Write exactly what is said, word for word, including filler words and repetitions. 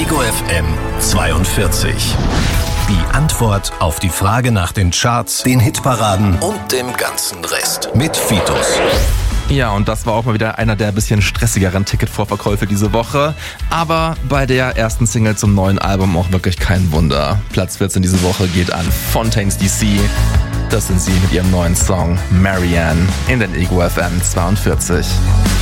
Ego F M zweiundvierzig. Die Antwort auf die Frage nach den Charts, den Hitparaden und dem ganzen Rest mit Fitus. Ja, und das war auch mal wieder einer der bisschen stressigeren Ticketvorverkäufe diese Woche. Aber bei der ersten Single zum neuen Album auch wirklich kein Wunder. Platz vierzehn diese Woche geht an Fontaines D C. Das sind sie mit ihrem neuen Song Marianne in den Ego F M zweiundvierzig.